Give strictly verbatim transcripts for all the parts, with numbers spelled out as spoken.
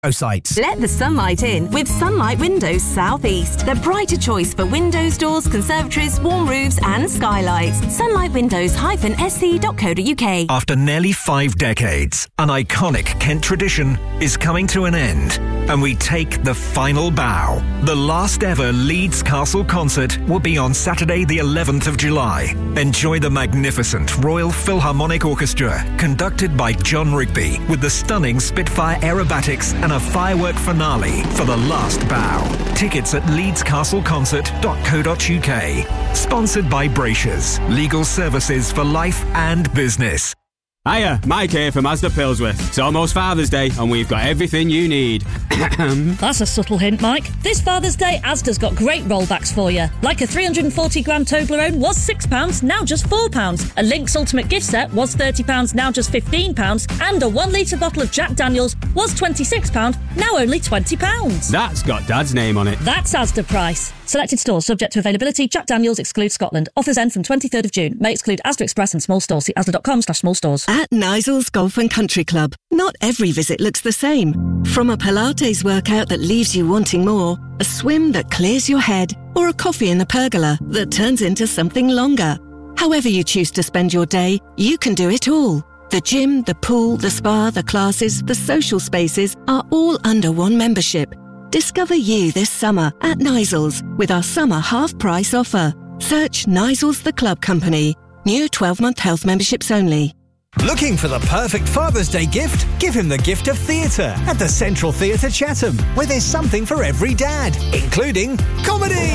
sites. Let the sunlight in with Sunlight Windows South East, the brighter choice for windows, doors, conservatories, warm roofs and skylights. sunlight windows dash s c dot co dot u k. After nearly five decades, an iconic Kent tradition is coming to an end, and we take the final bow. The last ever Leeds Castle concert will be on Saturday the eleventh of July. Enjoy the magnificent Royal Philharmonic Orchestra, conducted by John Rigby, with the stunning Spitfire aerobatics and a firework finale for the last bow. Tickets at leeds castle concert dot co dot u k. Sponsored by Bracers, legal services for life and business. Hiya, Mike here from Asda Pilsworth. It's almost Father's Day and we've got everything you need. That's a subtle hint, Mike. This Father's Day, Asda's got great rollbacks for you. Like a three hundred forty gram Toblerone was six pounds, now just four pounds. A Lynx Ultimate gift set was thirty pounds, now just fifteen pounds. And a one litre bottle of Jack Daniels was twenty-six pounds, now only twenty pounds. That's got Dad's name on it. That's Asda price. Selected stores subject to availability. Jack Daniels excludes Scotland. Offers end from twenty-third of June. May exclude Asda Express and small stores. See asda.com slash small stores. At Nisel's Golf and Country Club, not every visit looks the same. From a Pilates workout that leaves you wanting more, a swim that clears your head, or a coffee in the pergola that turns into something longer. However you choose to spend your day, you can do it all. The gym, the pool, the spa, the classes, the social spaces are all under one membership. Discover you this summer at Nisel's with our summer half-price offer. Search Nisel's The Club Company. New twelve-month health memberships only. Looking for the perfect Father's Day gift? Give him the gift of theatre at the Central Theatre Chatham, where there's something for every dad, including comedy,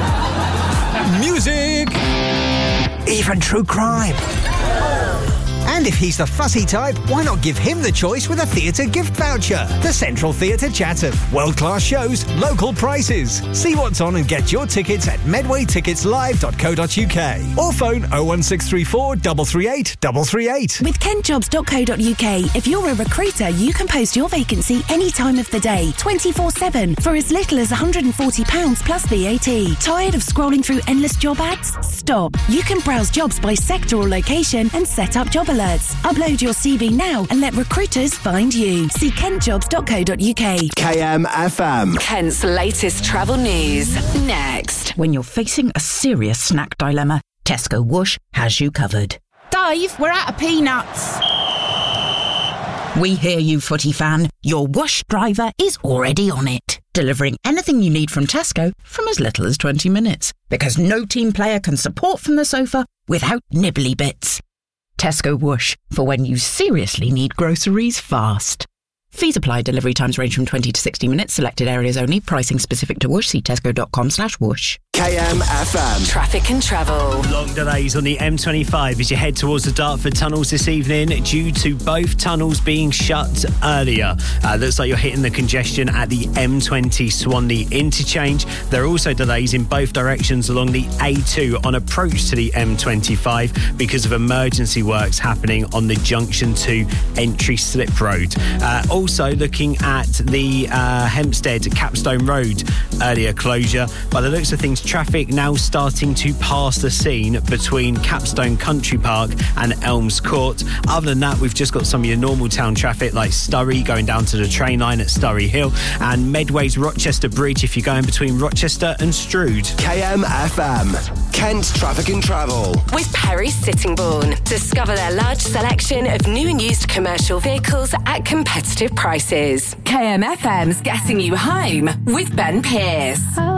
music, even true crime. And if he's the fussy type, why not give him the choice with a theatre gift voucher? The Central Theatre Chatham. World-class shows, local prices. See what's on and get your tickets at medway tickets live dot co dot u k or phone oh one six three four, three three eight, three three eight. With kent jobs dot co dot u k, if you're a recruiter, you can post your vacancy any time of the day, twenty-four seven, for as little as one hundred forty pounds plus V A T. Tired of scrolling through endless job ads? Stop. You can browse jobs by sector or location and set up job alerts. Upload your C V now and let recruiters find you. See kent jobs dot co dot u k. K M F M. Kent's latest travel news. Next. When you're facing a serious snack dilemma, Tesco Whoosh has you covered. Dave, we're out of peanuts. We hear you, footy fan. Your Whoosh driver is already on it, delivering anything you need from Tesco from as little as twenty minutes. Because no team player can support from the sofa without nibbly bits. Tesco Whoosh, for when you seriously need groceries fast. Fees apply. Delivery times range from twenty to sixty minutes. Selected areas only. Pricing specific to Whoosh. See tesco.com slash whoosh. K M F M. Traffic and travel. Long delays on the M twenty-five as you head towards the Dartford tunnels this evening due to both tunnels being shut earlier. Uh, looks like you're hitting the congestion at the M twenty Swanley interchange. There are also delays in both directions along the A two on approach to the M twenty-five because of emergency works happening on the Junction two entry slip road. Uh, also looking at the uh, Hempstead Capstone Road earlier closure. By the looks of things, traffic now starting to pass the scene between Capstone Country Park and Elms Court. Other than that, we've just got some of your normal town traffic like Surrey going down to the train line at Surrey Hill and Medway's Rochester Bridge if you're going between Rochester and Strood. K M F M. Kent Traffic and Travel. With Perry Sittingbourne. Discover their large selection of new and used commercial vehicles at competitive prices. K M F M's Getting You Home with Ben Pearce.